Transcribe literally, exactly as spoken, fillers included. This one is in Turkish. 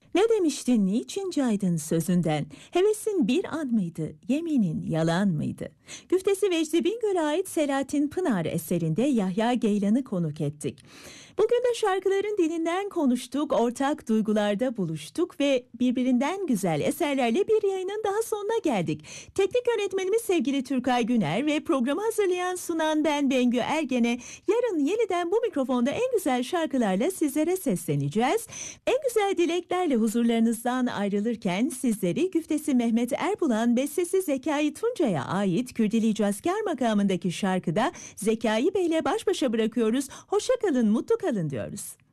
Ne demiştin, niçin caydın sözünden? Hevesin bir an mıydı, yeminin yalan mıydı? Güftesi Vecdi Bingöl'e ait Selahattin Pınar eserinde Yahya Geylan'ı konuk ettik. Bugün de şarkıların dilinden konuştuk, ortak duygularda buluştuk ve birbirinden güzel eserlerle bir yayının daha sonuna geldik. Teknik yönetmenimiz sevgili Türkay Güner ve programı hazırlayan sunan ben Bengü Ergen'e yarın yeniden bu mikrofonda en güzel şarkılarla sizlere sesleneceğiz. En güzel dileklerle huzurlarınızdan ayrılırken sizleri Güftesi Mehmet Erbulan bestesi Zekai Tunca'ya ait Kürdili Cazkar makamındaki şarkıda Zekai Bey'le baş başa bırakıyoruz. Hoşça kalın, mutlu kalın diyoruz.